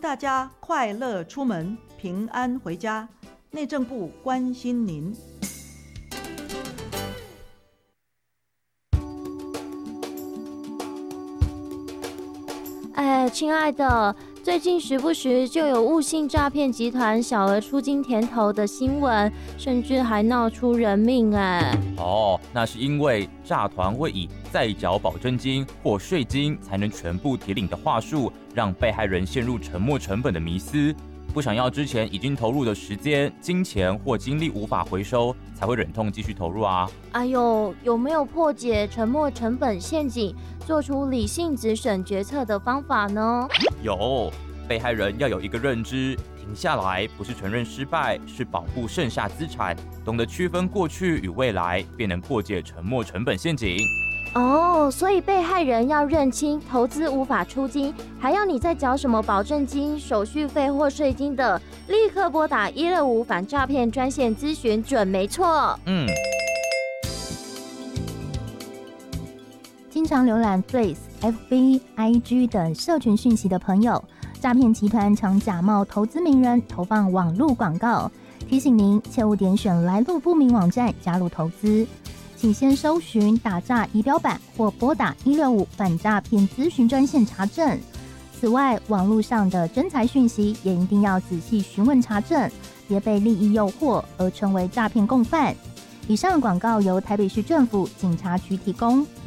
大家快乐出门，平安回家。内政部关心您。 亲爱的，最近时不时就有误信诈骗集团小额出金甜头的新闻，甚至还闹出人命。 那是因为诈团会以再缴保证金或税金才能全部提领的话术，让被害人陷入沉没成本的迷思。不想要之前已经投入的时间、金钱或精力无法回收，才会忍痛继续投入啊。 有没有破解沉没成本陷阱，做出理性止损决策的方法呢？ 有，被害人要有一个认知，停下来不是承认失败，是保护剩下资产，懂得区分过去与未来，便能破解沉没成本陷阱。 所以被害人要认清投资无法出金，还要你再缴什么保证金、手续费或税金的，立刻拨打165反诈骗专线咨询准没错。 经常浏览 Threads、FB、IG 等社群讯息的朋友，诈骗集团常假冒投资名人投放网络广告，提醒您切勿点选来路不明网站加入投资。请先搜寻打诈仪表板或拨打165反诈骗咨询专线查证。此外，网络上的真财讯息也一定要仔细询问查证，别被利益诱惑而成为诈骗共犯。以上广告由台北市政府警察局提供。